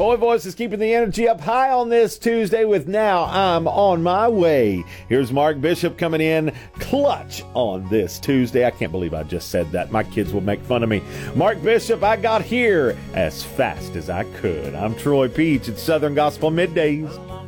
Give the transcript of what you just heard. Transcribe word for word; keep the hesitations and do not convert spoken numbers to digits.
Toy Voice is keeping the energy up high on this Tuesday with Now I'm On My Way. Here's Mark Bishop coming in clutch on this Tuesday. I can't believe I just said that. My kids will make fun of me. Mark Bishop, I got here as fast as I could. I'm Troy Peach at Southern Gospel Middays.